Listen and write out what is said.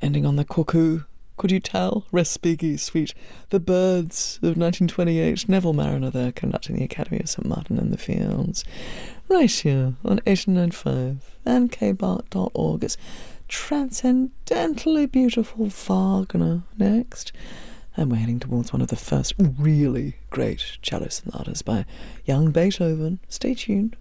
Ending on the cuckoo. Could you tell? Respighi, sweet. The Birds of 1928. Neville Mariner there, conducting the Academy of St Martin in the Fields. Right here on 1895 and kbart.org. It's transcendentally beautiful Wagner next. And we're heading towards one of the first really great cello sonatas by young Beethoven. Stay tuned.